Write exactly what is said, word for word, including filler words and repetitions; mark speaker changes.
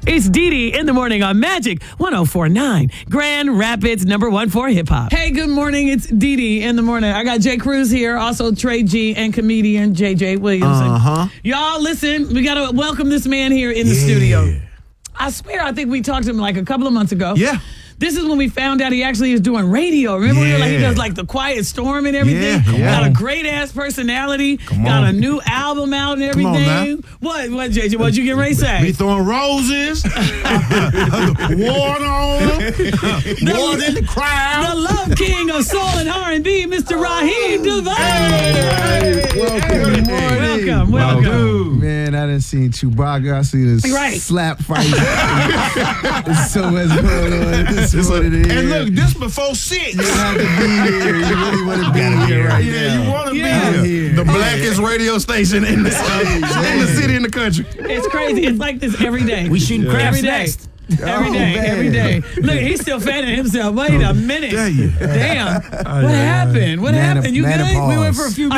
Speaker 1: It's Dee Dee in the morning on Magic one oh four point nine, Grand Rapids, number one for hip hop. Hey, good morning. It's Dee Dee in the morning. I got Jay Cruz here, also Trey G, and comedian J J Williamson.
Speaker 2: Uh-huh.
Speaker 1: Y'all, listen, we got to welcome this man here in the
Speaker 2: yeah.
Speaker 1: studio. I swear, I think we talked to him like a couple of months ago.
Speaker 2: Yeah.
Speaker 1: This is when we found out he actually is doing radio. Remember,
Speaker 2: yeah.
Speaker 1: we were like, he does like the Quiet Storm and everything.
Speaker 2: Yeah, come
Speaker 1: got
Speaker 2: on.
Speaker 1: a great ass personality.
Speaker 2: Come
Speaker 1: got
Speaker 2: on.
Speaker 1: a new album out and everything.
Speaker 2: Come on now.
Speaker 1: What, what, J J? What you getting ready to say?
Speaker 2: We throwing roses, water on them, water in the crowd.
Speaker 1: The love king of soul and R and B, Mister Raheem DeVay.
Speaker 3: Hey, welcome, good morning.
Speaker 1: Welcome, welcome.
Speaker 3: Dude, man, I done seen Chewbacca. I see this
Speaker 1: Right.
Speaker 3: slap fight. There's so much going on. This is what it is.
Speaker 2: And look, this before six.
Speaker 3: You have to be here. You really want to be here right
Speaker 2: yeah,
Speaker 3: now.
Speaker 2: you want to
Speaker 1: Yeah.
Speaker 2: be here. The blackest radio station in the, in the city, in the country.
Speaker 1: It's crazy. It's like this every day.
Speaker 4: We shooting craps
Speaker 1: every day.
Speaker 4: next.
Speaker 1: Every
Speaker 3: Oh,
Speaker 1: day,
Speaker 3: man.
Speaker 1: every day. Look, he's still fanning himself. Wait a minute.
Speaker 2: Damn.
Speaker 1: Damn. What happened? What
Speaker 3: Nana-
Speaker 1: happened? You good?
Speaker 3: menopause.
Speaker 1: We went for a few